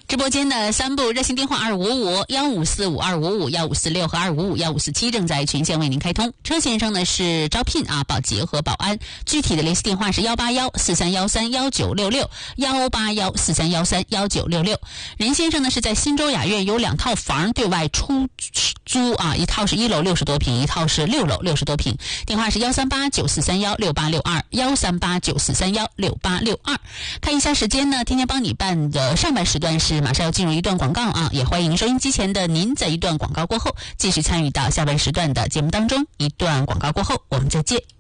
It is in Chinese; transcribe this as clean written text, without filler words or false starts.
直播间的3部热线电话2555-1545-2551-546和255-1547正在全线为您开通。车先生呢是招聘保洁和保安，具体的联系电话是181-4313-1966，181-4313-1966。任先生呢是在新洲雅苑有2套房对外出租一套是1楼60多平，一套是6楼60多平，电话是138-9431-6862，138-9431-6862。看一下时间呢，天天帮你办的上半时段是马上要进入一段广告也欢迎收音机前的您在一段广告过后继续参与到下半时段的节目当中。一段广告过后我们再见。